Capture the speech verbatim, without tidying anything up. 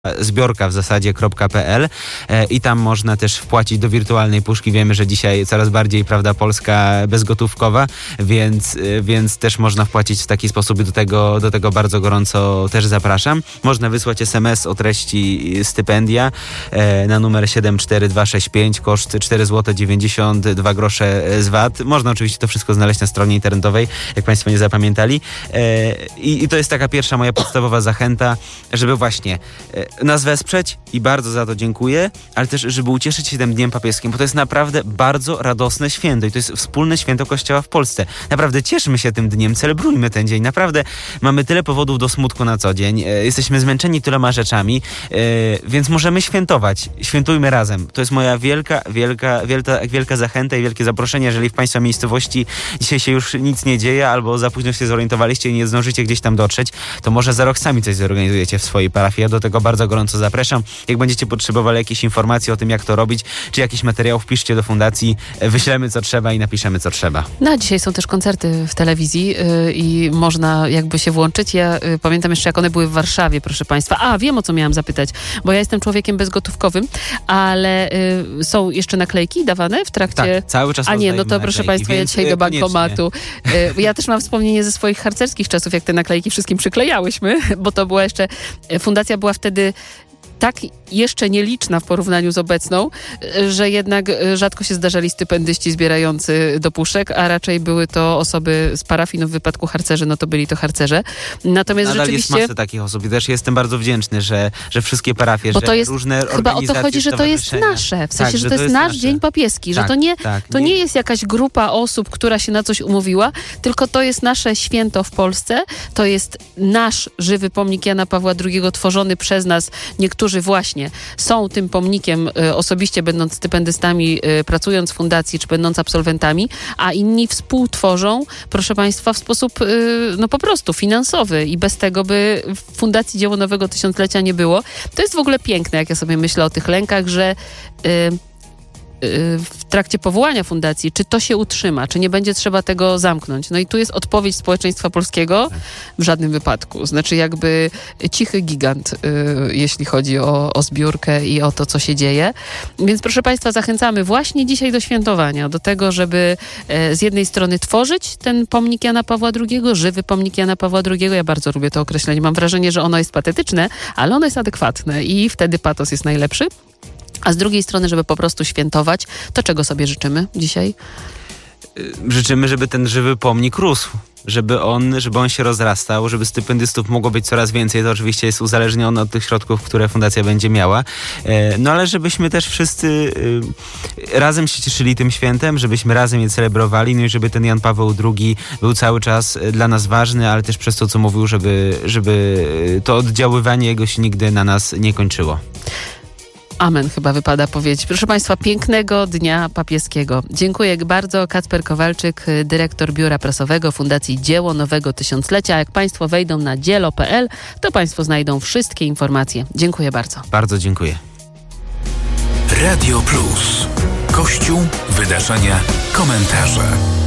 zbiorka w zasadzie kropka pe el i tam można też wpłacić do wirtualnej puszki. Wiemy, że dzisiaj coraz bardziej, prawda, Polska bezgotówkowa, więc, więc też można wpłacić w taki sposób i do tego, do tego bardzo gorąco też zapraszam. Można wysłać es em es o treści stypendia na numer siedem cztery dwa sześć pięć, koszt cztery złote dziewięćdziesiąt dwa grosze z V A T. Można oczywiście to wszystko znaleźć na stronie internetowej, jak Państwo nie zapamiętali. I, i to jest taka pierwsza moja podstawowa zachęta, żeby właśnie nas wesprzeć i bardzo za to dziękuję, ale też, żeby ucieszyć się tym Dniem Papieskim, bo to jest naprawdę bardzo radosne święto i to jest wspólne święto Kościoła w Polsce. Naprawdę cieszmy się tym dniem, celebrujmy ten dzień. Naprawdę mamy tyle powodów do smutku na co dzień. E, jesteśmy zmęczeni tyloma rzeczami, e, więc możemy świętować. Świętujmy razem. To jest moja wielka, wielka, wielka, wielka zachęta i wielkie zaproszenie. Jeżeli w Państwa miejscowości dzisiaj się już nic nie dzieje albo za późno się zorientowaliście i nie zdążycie gdzieś tam dotrzeć, to może za rok sami coś zorganizujecie w swojej parafii. Ja do tego bardzo gorąco zapraszam. Jak będziecie potrzebowali jakieś informacje o tym, jak to robić, czy jakiś materiał, wpiszcie do fundacji, wyślemy co trzeba i napiszemy co trzeba. No a dzisiaj są też koncerty w telewizji yy, i można jakby się włączyć. Ja yy, pamiętam jeszcze, jak one były w Warszawie, proszę Państwa. A, wiem, o co miałam zapytać, bo ja jestem człowiekiem bezgotówkowym, ale yy, są jeszcze naklejki dawane w trakcie... Tak, cały czas. A nie, no to naklejki, proszę Państwa, ja dzisiaj do bankomatu. Yy, ja też mam wspomnienie ze swoich harcerskich czasów, jak te naklejki wszystkim przyklejałyśmy, bo to była jeszcze... Fundacja była wtedy tak jeszcze nieliczna w porównaniu z obecną, że jednak rzadko się zdarzali stypendyści zbierający do puszek, a raczej były to osoby z parafii, no w wypadku harcerzy, no to byli to harcerze. Natomiast Nadal rzeczywiście... jest masę takich osób i też jestem bardzo wdzięczny, że, że wszystkie parafie, bo że to jest, różne chyba organizacje, o to chodzi, że to jest nasze, w sensie, tak, że to jest, jest nasz nasze. Dzień Papieski, tak, że to, nie, tak, to nie jest jakaś grupa osób, która się na coś umówiła, tylko to jest nasze święto w Polsce, to jest nasz żywy pomnik Jana Pawła drugiego, tworzony przez nas. Niektórzy właśnie są tym pomnikiem y, osobiście, będąc stypendystami, y, pracując w fundacji, czy będąc absolwentami, a inni współtworzą, proszę Państwa, w sposób y, no po prostu finansowy i bez tego by w Fundacji Dzieło Nowego Tysiąclecia nie było. To jest w ogóle piękne, jak ja sobie myślę o tych lękach, że y, w trakcie powołania fundacji, czy to się utrzyma, czy nie będzie trzeba tego zamknąć. No i tu jest odpowiedź społeczeństwa polskiego w żadnym wypadku. Znaczy jakby cichy gigant, yy, jeśli chodzi o, o zbiórkę i o to, co się dzieje. Więc proszę Państwa, zachęcamy właśnie dzisiaj do świętowania, do tego, żeby yy, z jednej strony tworzyć ten pomnik Jana Pawła drugiego, żywy pomnik Jana Pawła drugiego. Ja bardzo lubię to określenie. Mam wrażenie, że ono jest patetyczne, ale ono jest adekwatne i wtedy patos jest najlepszy. A z drugiej strony, żeby po prostu świętować, to czego sobie życzymy dzisiaj? Życzymy, żeby ten żywy pomnik rósł. Żeby on, żeby on się rozrastał, żeby stypendystów mogło być coraz więcej. To oczywiście jest uzależnione od tych środków, które fundacja będzie miała. No ale żebyśmy też wszyscy razem się cieszyli tym świętem, żebyśmy razem je celebrowali, no i żeby ten Jan Paweł drugi był cały czas dla nas ważny, ale też przez to, co mówił, żeby, żeby to oddziaływanie jego się nigdy na nas nie kończyło. Amen chyba wypada powiedzieć. Proszę Państwa, pięknego Dnia Papieskiego. Dziękuję bardzo. Kacper Kowalczyk, dyrektor Biura Prasowego Fundacji Dzieło Nowego Tysiąclecia. Jak Państwo wejdą na dzielo kropka pe el, to Państwo znajdą wszystkie informacje. Dziękuję bardzo. Bardzo dziękuję. Radio Plus. Kościół, wydarzenia, komentarze.